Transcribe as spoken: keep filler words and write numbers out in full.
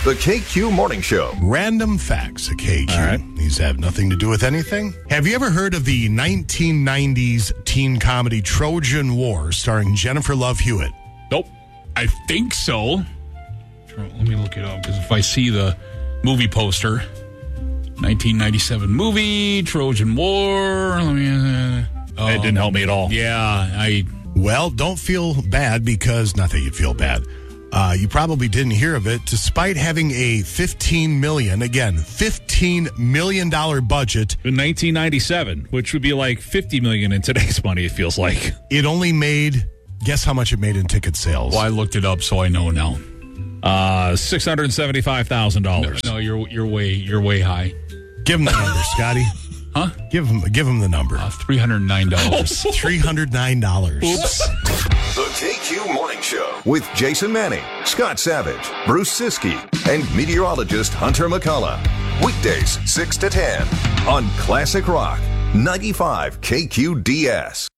The K Q Morning Show. Random facts at K Q. All right. These have nothing to do with anything. Have you ever heard of the nineteen nineties teen comedy Trojan War starring Jennifer Love Hewitt? Nope. I think so. Let me look it up, because if I see the movie poster, nineteen ninety-seven movie, Trojan War. Let me. Uh, oh, It didn't help me at all. Yeah, I. Well, don't feel bad because, not that you'd feel bad. Uh, you probably didn't hear of it. Despite having a fifteen million dollars, again, fifteen million dollars budget. In nineteen ninety-seven, which would be like fifty million dollars in today's money, it feels like. It only made, guess how much it made in ticket sales? Well, I looked it up, so I know now. Uh, six hundred seventy-five thousand dollars. No, you're you're way you're way high. Give him the number, Scotty. Huh? Give him, give him the number. Uh, three hundred nine dollars. three hundred nine dollars. Oops. The K Q Morning Show with Jason Manning, Scott Savage, Bruce Siskey, and meteorologist Hunter McCullough. Weekdays six to ten on Classic Rock ninety-five K Q D S.